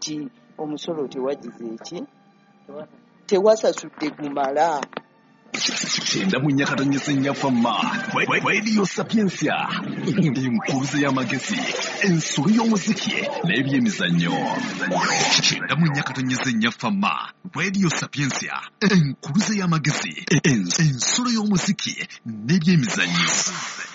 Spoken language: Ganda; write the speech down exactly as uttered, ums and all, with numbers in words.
kati omusolo tewagize eki tewasasudde gumala. Kyenda mu nnyakata nnyesennyaffamma Radio Sapiensia enkuruze y'amagezi ensolo y'omuziki n'ebyemizannyo. Kyenda mu nnyakata nnyesennyaffamma Radio Sapiensia enkuruze y'amagezi ensolo y'omuziki n'ebyemizannyo.